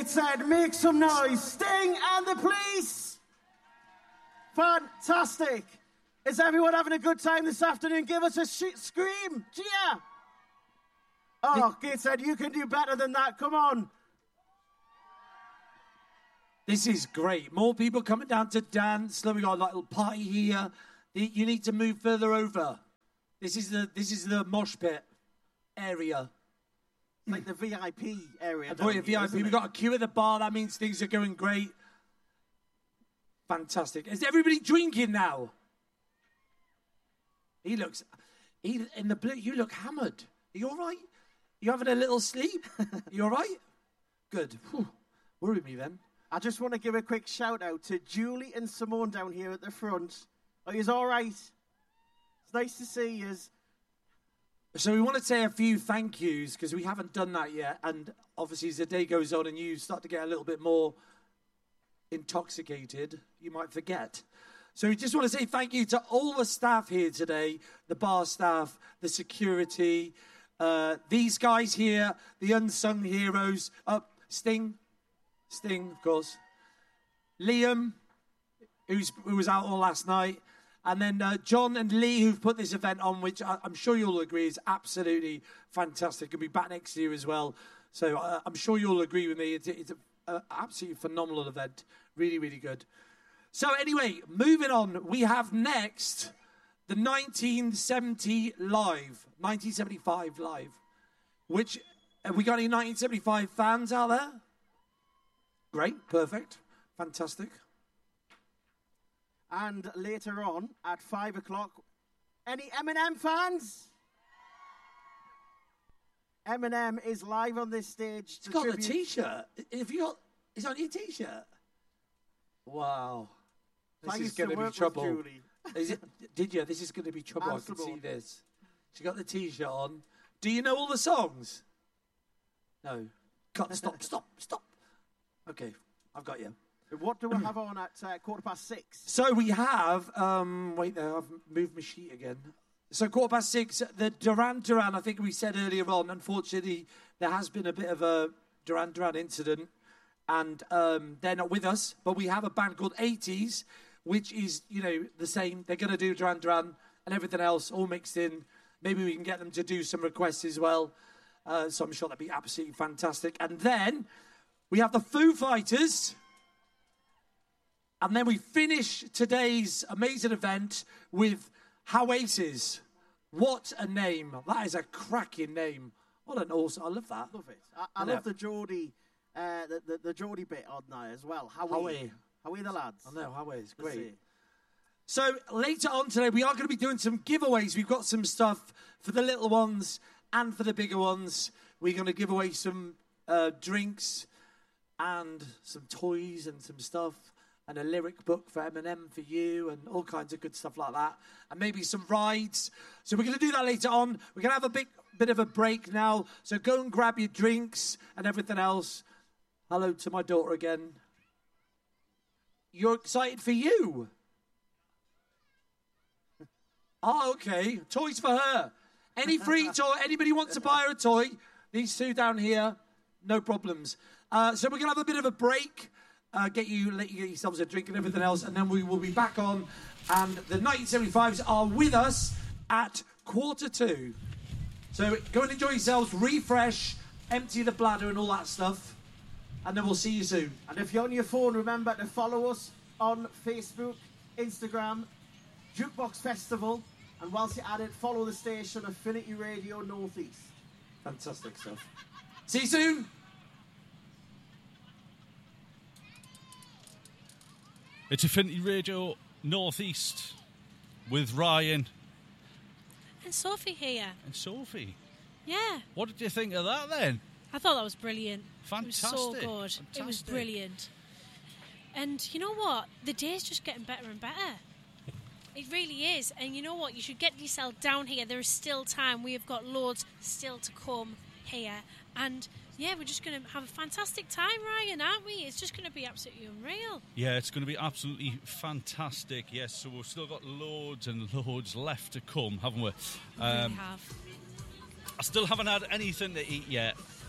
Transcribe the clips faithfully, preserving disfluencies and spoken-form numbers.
Gateshead, make some noise. Sting and the Police. Fantastic. Is everyone having a good time this afternoon? Give us a sh- scream. Cheer. Oh, Gateshead, you can do better than that. Come on. This is great. More people coming down to dance. Look, we got a little party here. You need to move further over. This is the this is the mosh pit area. Like the V I P area. Oh, yeah, V I P. We've got a queue at the bar. That means things are going great. Fantastic. Is everybody drinking now? He looks, he in the blue. You look hammered. Are you all right? You having a little sleep? You all right? Good. Whew. Worry me then. I just want to give a quick shout out to Julie and Simone down here at the front. Are you all right? It's nice to see you. So we want to say a few thank yous because we haven't done that yet. And obviously as the day goes on and you start to get a little bit more intoxicated, you might forget. So we just want to say thank you to all the staff here today, the bar staff, the security, uh, these guys here, the unsung heroes. Uh, Sting, Sting, of course. Liam, who's, who was out all last night. And then uh, John and Lee, who've put this event on, which I, I'm sure you'll agree is absolutely fantastic. We'll be back next year as well. So uh, I'm sure you'll agree with me. It's, it's an absolutely phenomenal event. Really, really good. So anyway, moving on. We have next the nineteen seventy Live. nineteen seventy-five Live. Which, have we got any nineteen seventy-five fans out there? Great, perfect, fantastic. And later on, at five o'clock, any Eminem fans? Eminem is live on this stage. He's got tribute. The T-shirt. If you got, he's on your T-shirt. Wow. This I is going to be trouble. Is it, did you? This is going to be trouble. I can see this. She got the T-shirt on. Do you know all the songs? No. Cut. Stop. Stop. Stop. Okay, I've got you. What do we have on at uh, quarter past six? So we have, um, wait there, I've moved my sheet again. So quarter past six, the Duran Duran, I think we said earlier on, unfortunately, there has been a bit of a Duran Duran incident, and um, they're not with us, but we have a band called eighties, which is, you know, the same. They're going to do Duran Duran and everything else all mixed in. Maybe we can get them to do some requests as well. Uh, so I'm sure that'd be absolutely fantastic. And then we have the Foo Fighters. And then we finish today's amazing event with Hoasis. What a name. That is a cracking name. What an awesome, I love that. Love it. I, I love the Geordie, uh, the, the, the Geordie bit on there as well. How are we? How are the lads? I know, how is great. So later on today, we are going to be doing some giveaways. We've got some stuff for the little ones and for the bigger ones. We're going to give away some uh, drinks and some toys and some stuff. And a lyric book for Eminem for you and all kinds of good stuff like that. And maybe some rides. So we're going to do that later on. We're going to have a big bit of a break now. So go and grab your drinks and everything else. Hello to my daughter again. You're excited for you? Oh, okay. Toys for her. Any free toy? Anybody wants to buy her a toy? These two down here, no problems. Uh, so we're going to have a bit of a break. Uh, get you, let you get yourselves a drink and everything else, and then we will be back on. And the nineteen seventy-fives are with us at quarter two. So go and enjoy yourselves, refresh, empty the bladder and all that stuff, and then we'll see you soon. And if you're on your phone, remember to follow us on Facebook, Instagram, Jukebox Festival, and whilst you're at it, follow the station Affinity Radio Northeast. Fantastic stuff. See you soon. It's Affinity Radio Northeast with Ryan. And Sophie here. And Sophie? Yeah. What did you think of that then? I thought that was brilliant. Fantastic. It was so good. Fantastic. It was brilliant. And you know what? The day's just getting better and better. It really is. And you know what? You should get yourself down here. There is still time. We have got loads still to come here. And yeah, we're just going to have a fantastic time, Ryan, aren't we? It's just going to be absolutely unreal. Yeah, it's going to be absolutely fantastic. Yes, so we've still got loads and loads left to come, haven't we? We um, really have. I still haven't had anything to eat yet.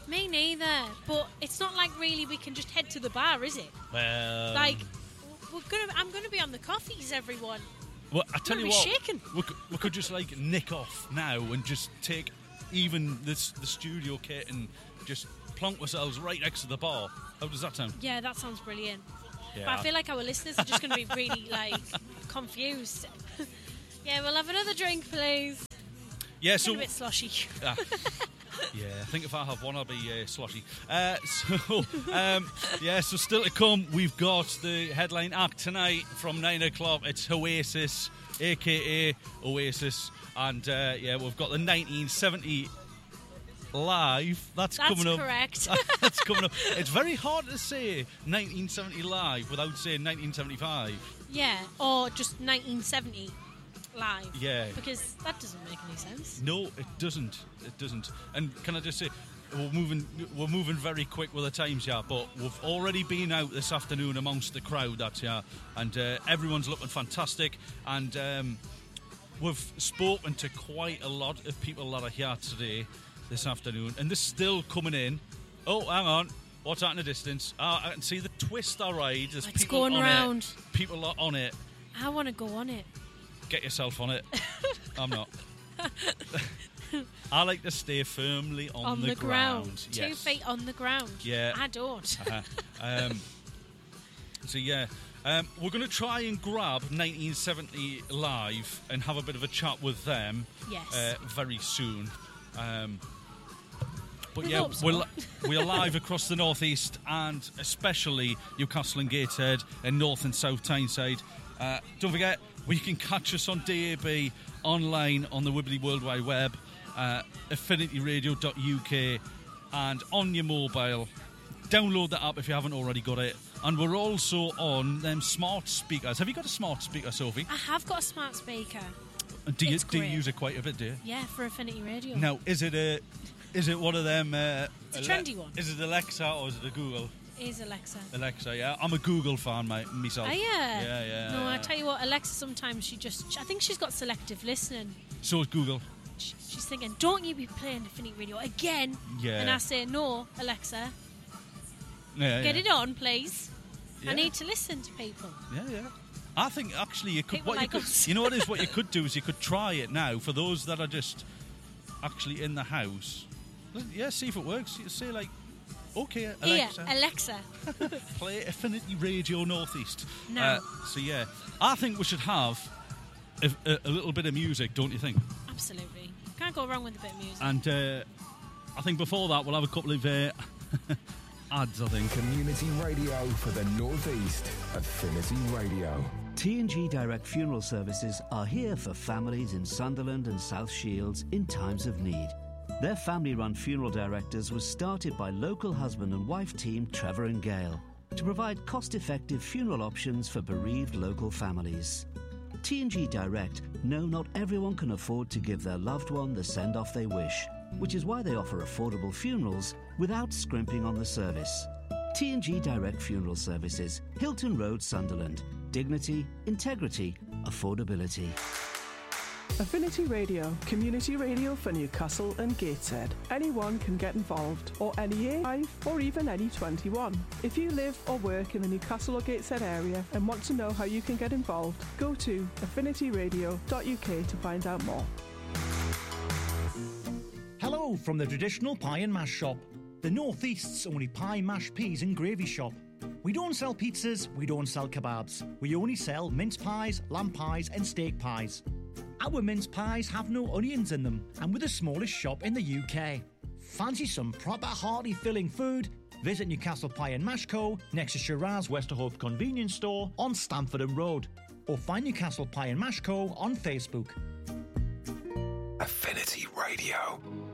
Me neither. But it's not like really we can just head to the bar, is it? Well, Like, we're gonna. I'm going to be on the coffees, everyone. well, I tell I'm you gonna what, be shaking. we could, we could just like nick off now and just take even this the studio kit and just plonk ourselves right next to the bar. How does that sound? Yeah, that sounds brilliant. Yeah. But I feel like our listeners are just going to be really, like, confused. Yeah, we'll have another drink, please. Yeah, Get so a bit sloshy. Ah. Yeah, I think if I have one, I'll be uh, sloshy. Uh, so, um, yeah, so still to come, we've got the headline act tonight from nine o'clock. It's Oasis, a k a. Oasis. And, uh, yeah, we've got the nineteen seventy live. That's, That's coming up. correct. That's coming up. It's very hard to say nineteen seventy live without saying nineteen seventy-five. Yeah, or just nineteen seventy live. Yeah. Because that doesn't make any sense. No, it doesn't. It doesn't. And can I just say, we're moving, we're moving very quick with the times, yeah. But we've already been out this afternoon amongst the crowd, that's yeah, and uh, everyone's looking fantastic. And um, we've spoken to quite a lot of people that are here today, this afternoon, and they're still coming in. Oh, hang on. What's that in the distance? Uh, I can see the Twister ride. There's It's people going on round. it. People are on it. I want to go on it. Get yourself on it. I'm not. I like to stay firmly on, On the, the ground. Two Yes. feet on the ground. Yeah. I don't. Uh-huh. um, so yeah, um, we're going to try and grab nineteen seventy live and have a bit of a chat with them. Yes. Uh, very soon. Um, but We yeah, hope so. we're, li- we're live across the northeast and especially Newcastle and Gateshead and North and South Tyneside. Uh, don't forget, we can catch us on D A B online on the Wibbly World Wide Web, uh, affinity radio dot U K, and on your mobile. Download the app if you haven't already got it. And we're also on them smart speakers. Have you got a smart speaker, Sophie? I have got a smart speaker. Do you, It's do you great. use it quite a bit, do you? Yeah, for Affinity Radio. Now, is it a, is it one of them? Uh, It's a trendy one. Is it Alexa or is it a Google? Is Alexa. Alexa, yeah. I'm a Google fan, mate, myself. Oh, yeah. Yeah, yeah. No, I yeah. tell you what, Alexa sometimes she just, I think she's got selective listening. So is Google. She- She's thinking, don't you be playing Affinity Radio again. Yeah. And I say, no, Alexa, Yeah, get yeah. it on, please. Yeah. I need to listen to people. Yeah, yeah. I think actually you could. People What like you could, us. you know what it is? What you could do is you could try it now for those that are just actually in the house. Yeah, see if it works. You say like, okay, Alexa, Here, Alexa. play Affinity Radio Northeast. No. Uh, so yeah, I think we should have a, a, a little bit of music, don't you think? Absolutely. Can't go wrong with a bit of music. And uh, I think before that we'll have a couple of uh, ads. I think. Community radio for the Northeast. Affinity Radio. T and G Direct Funeral Services are here for families in Sunderland and South Shields in times of need. Their family-run funeral directors was started by local husband and wife team Trevor and Gail to provide cost-effective funeral options for bereaved local families. T and G Direct know not everyone can afford to give their loved one the send-off they wish, which is why they offer affordable funerals without scrimping on the service. T and G Direct Funeral Services, Hilton Road, Sunderland. Dignity, integrity, affordability. Affinity Radio, community radio for Newcastle and Gateshead. Anyone can get involved, or any age, or even any twenty-one. If you live or work in the Newcastle or Gateshead area and want to know how you can get involved, go to affinity radio dot U K to find out more. Hello from the traditional pie and mash shop, the Northeast's only pie, mash, peas and gravy shop. We don't sell pizzas, we don't sell kebabs. We only sell mince pies, lamb pies and steak pies. Our mince pies have no onions in them, and we're the smallest shop in the U K. Fancy some proper hearty filling food? Visit Newcastle Pie and Mash Co. next to Shiraz Westerhope Convenience Store on Stamford Road, or find Newcastle Pie and Mash Co. on Facebook. Affinity Radio.